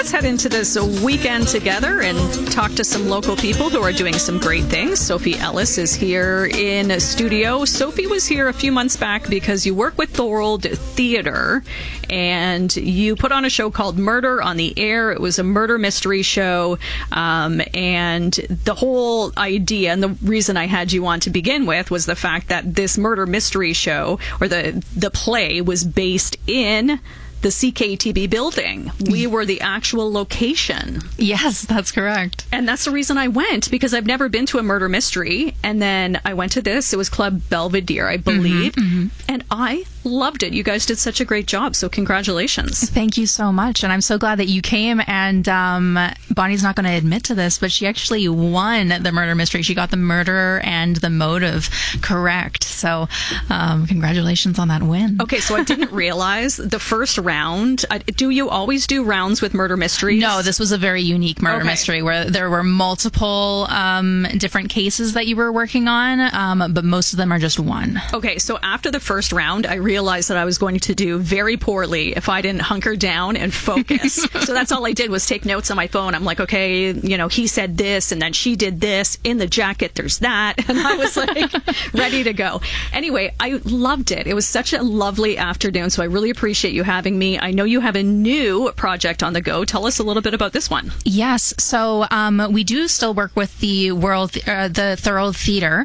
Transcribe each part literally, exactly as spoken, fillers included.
let's head into this weekend together and talk to some local people who are doing some great things. Sophie Ellis is here in studio. Sophie was here a few months back because you work with Thorold Theatre and you put on a show called Murder on the Air. It was a murder mystery show, um, and the whole idea and the reason I had you on to begin with was the fact that this murder mystery show, or the the play, was based in the C K T B building. We were the actual location. Yes, that's correct. And that's the reason I went, because I've never been to a murder mystery. And then I went to this. It was Club Belvedere, I believe. Mm-hmm, mm-hmm. And I loved it. You guys did such a great job. So congratulations. Thank you so much. And I'm so glad that you came. And um, Bonnie's not going to admit to this, but she actually won the murder mystery. She got the murderer and the motive correct. So um, congratulations on that win. Okay, so I didn't realize the first round. Uh, do you always do rounds with murder mysteries? No, this was a very unique murder okay. mystery where there were multiple um, different cases that you were working on, um, but most of them are just one. Okay, so after the first round, I realized that I was going to do very poorly if I didn't hunker down and focus. So that's all I did was take notes on my phone. I'm like, okay, you know, he said this, and then she did this. In the jacket, there's that. And I was like, ready to go. Anyway, I loved it. It was such a lovely afternoon, so I really appreciate you having me. I know you have a new project on the go. Tell us a little bit about this one. Yes. So um, we do still work with the World, uh, the Thorold Theatre,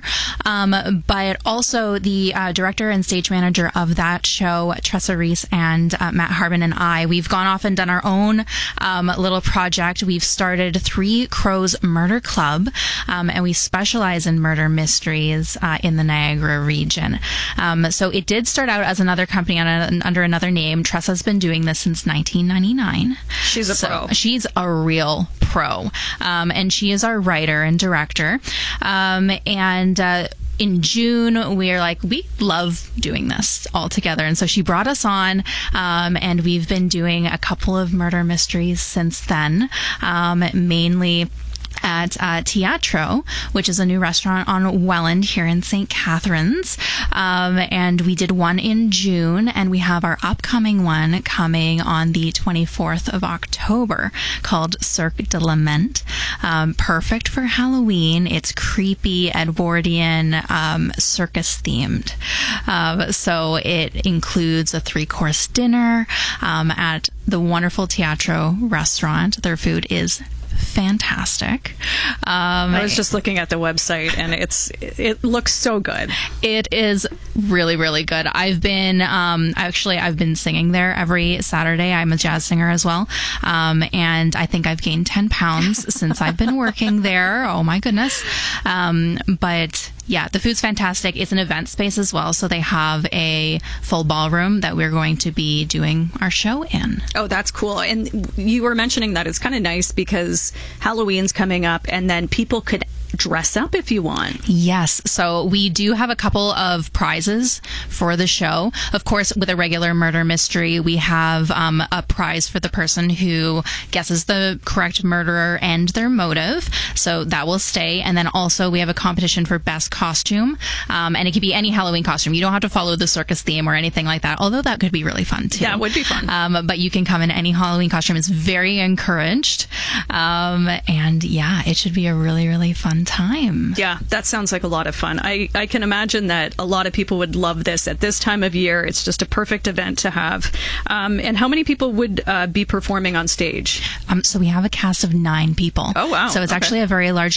um, but also the uh, director and stage manager of that show, Tressa Reese, and uh, Matt Harbin and I, we've gone off and done our own um, little project. We've started Three Crows Murder Club, um, and we specialize in murder mysteries uh, in the Niagara region. Um, so it did start out as another company on a, under another name. Tressa's been doing this since nineteen ninety-nine. She's a so pro. She's a real pro. Um, and she is our writer and director. Um, and uh, in June, we are like, we love doing this all together. And so she brought us on, um, and we've been doing a couple of murder mysteries since then, um, mainly at uh, Teatro, which is a new restaurant on Welland here in Saint Catharines. Um, and we did one in June, and we have our upcoming one coming on the twenty-fourth of October called Cirque de Lament. Um, perfect for Halloween. It's creepy, Edwardian, um, circus themed. Um, so it includes a three-course dinner um, at the wonderful Teatro restaurant. Their food is fantastic. Um, I was just looking at the website, and it's it looks so good. It is really, really good. I've been um, actually I've been singing there every Saturday. I'm a jazz singer as well, um, and I think I've gained ten pounds since I've been working there. Oh my goodness! Um, but yeah, the food's fantastic. It's an event space as well, so they have a full ballroom that we're going to be doing our show in. Oh, that's cool. And you were mentioning that it's kind of nice because Halloween's coming up, and then people could dress up if you want. Yes. So we do have a couple of prizes for the show. Of course, with a regular murder mystery, we have um, a prize for the person who guesses the correct murderer and their motive. So that will stay. And then also we have a competition for best costume. Um, and it could be any Halloween costume. You don't have to follow the circus theme or anything like that, although that could be really fun too. Yeah, it would be fun. Um, but you can come in any Halloween costume. It's very encouraged. Um, and yeah, it should be a really, really fun time. Yeah, that sounds like a lot of fun. I, I can imagine that a lot of people would love this at this time of year. It's just a perfect event to have. Um, and how many people would uh, be performing on stage? Um, so we have a cast of nine people. Oh, wow. So it's okay. actually a very large